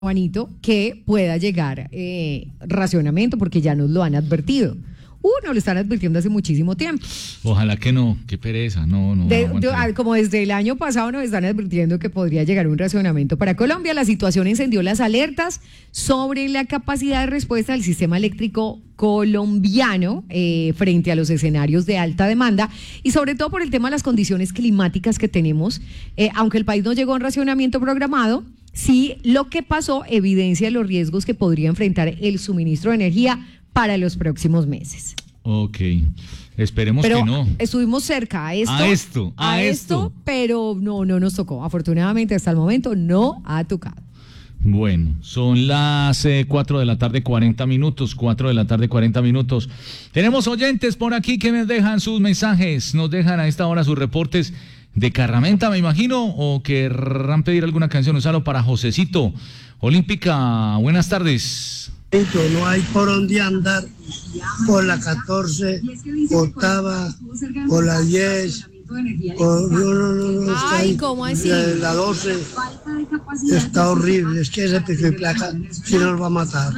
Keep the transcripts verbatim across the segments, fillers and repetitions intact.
Juanito, que pueda llegar eh, racionamiento, porque ya nos lo han advertido. Uno lo están advirtiendo hace muchísimo tiempo. Ojalá que no, qué pereza, no, no. De, no de, como desde el año pasado nos están advirtiendo que podría llegar un racionamiento para Colombia. La situación encendió las alertas sobre la capacidad de respuesta del sistema eléctrico colombiano eh, frente a los escenarios de alta demanda y sobre todo por el tema de las condiciones climáticas que tenemos. Eh, aunque el país no llegó a un racionamiento programado, sí lo que pasó evidencia los riesgos que podría enfrentar el suministro de energía para los próximos meses. Ok, esperemos pero que no. Estuvimos cerca a esto, a esto, a, a esto. esto, pero no, no nos tocó. Afortunadamente hasta el momento no ha tocado. Bueno, son las eh, cuatro de la tarde, cuarenta minutos, cuatro de la tarde, cuarenta minutos. Tenemos oyentes por aquí que me dejan sus mensajes, nos dejan a esta hora sus reportes de Carramenta, me imagino, o querrán pedir alguna canción. Un saludo para Josecito. Olímpica, buenas tardes. No hay por dónde andar, por la catorce, octava, por la diez, por, no, no, no, no, está Ay, ahí, ¿cómo así? La, la doce, está horrible, es que ese pico y placa sí nos va a matar.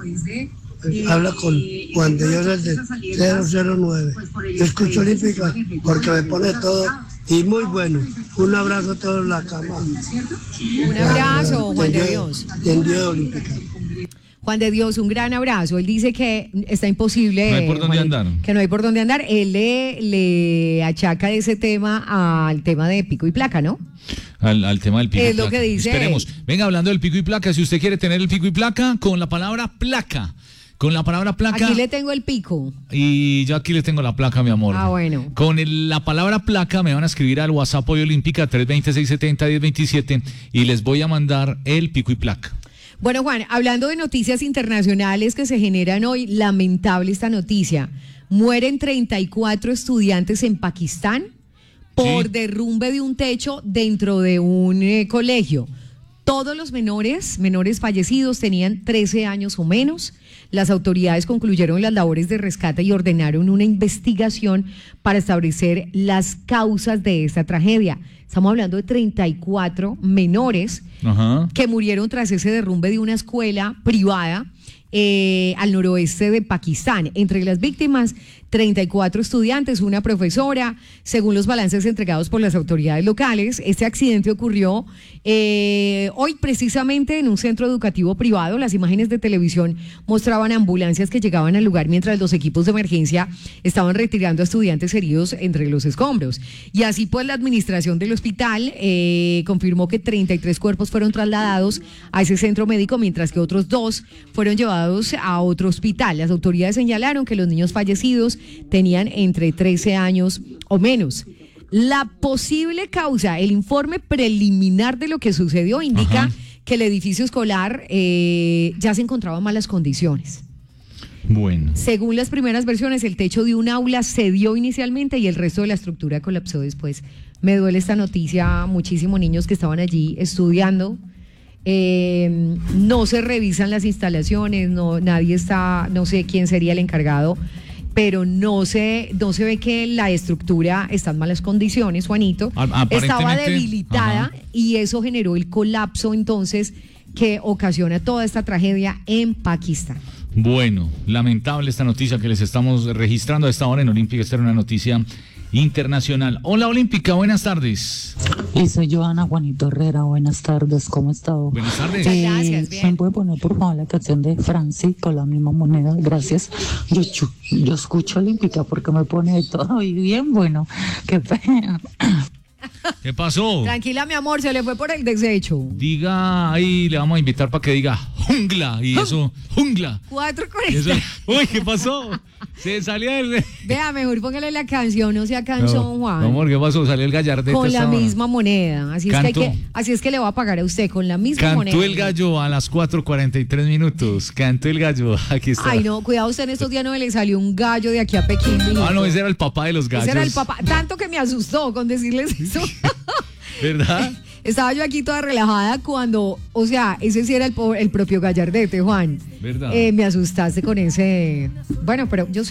Habla con Juan de Dios el de cero cero nueve. Yo escucho Olímpica porque me pone todo y muy bueno. Un abrazo a todos en la cama. Un abrazo, Juan de Dios. Tendido Olímpica. Juan de Dios, un gran abrazo. Él dice que está imposible. No hay por dónde Juan, andar. Que no hay por dónde andar. Él le, le achaca ese tema al tema de pico y placa, ¿no? Al, al tema del pico es y placa. Lo que dice Esperemos. él. Venga, hablando del pico y placa, si usted quiere tener el pico y placa, con la palabra placa. Con la palabra placa. Aquí le tengo el pico. Y yo aquí le tengo la placa, mi amor. Ah, bueno. Con el, la palabra placa me van a escribir al WhatsApp Hoy Olímpica tres dos cero, seis siete cero, uno cero dos siete y les voy a mandar el pico y placa. Bueno, Juan, hablando de noticias internacionales que se generan hoy, lamentable esta noticia. Mueren treinta y cuatro estudiantes en Pakistán por Sí. derrumbe de un techo dentro de un eh, colegio. Todos los menores, menores fallecidos tenían trece años o menos. Las autoridades concluyeron las labores de rescate y ordenaron una investigación para establecer las causas de esta tragedia. Estamos hablando de treinta y cuatro menores Ajá. que murieron tras ese derrumbe de una escuela privada eh, al noroeste de Pakistán. Entre las víctimas, treinta y cuatro estudiantes, una profesora, según los balances entregados por las autoridades locales. Este accidente ocurrió eh, hoy precisamente en un centro educativo privado. Las imágenes de televisión mostraban ambulancias que llegaban al lugar mientras los equipos de emergencia estaban retirando a estudiantes heridos entre los escombros. Y así pues la administración del hospital eh, confirmó que treinta y tres cuerpos fueron trasladados a ese centro médico, mientras que otros dos fueron llevados a otro hospital. Las autoridades señalaron que los niños fallecidos tenían entre trece años o menos. La posible causa, el informe preliminar de lo que sucedió indica Ajá. que el edificio escolar eh, ya se encontraba en malas condiciones. Bueno. Según las primeras versiones, el techo de un aula cedió inicialmente y el resto de la estructura colapsó después. Me duele esta noticia, muchísimos niños que estaban allí estudiando. Eh, no se revisan las instalaciones, no, nadie está, no sé quién sería el encargado, pero no se, no se ve que la estructura está en malas condiciones, Juanito. Estaba debilitada ajá. y eso generó el colapso entonces que ocasiona toda esta tragedia en Pakistán. Bueno, lamentable esta noticia que les estamos registrando a esta hora en Olímpica. Esta era una noticia internacional. Hola Olímpica, buenas tardes. Y soy Joana Juanito Herrera, buenas tardes, ¿cómo está? Buenas tardes. Eh, Gracias, bien. ¿Me puede poner por favor la canción de Francisco, La Misma Moneda? Gracias. Yo, yo, yo escucho Olímpica porque me pone todo y bien bueno. Qué pena. ¿Qué pasó? Tranquila, mi amor, se le fue por el desecho. Diga, ahí le vamos a invitar para que diga jungla y eso, jungla. Cuatro cuarenta. Uy, ¿qué pasó? Se salió el... Vea, mejor póngale la canción, no sea canción, no, Juan. No, amor, ¿qué pasó? Salió el gallardete. Con la hora. misma moneda. Así es, que hay que, así es que le voy a pagar a usted con la misma Cantó moneda. Cantó el gallo a las cuatro cuarenta y tres minutos. Cantó el gallo. Aquí está. Ay, no, cuidado usted, en estos días no le salió un gallo de aquí a Pekín. Ah, no, ese era el papá de los gallos. Ese era el papá. Tanto que me asustó con decirles eso. ¿Verdad? Estaba yo aquí toda relajada cuando, o sea, ese sí era el, el propio gallardete, Juan. ¿Verdad? Eh, me asustaste con ese. Bueno, pero yo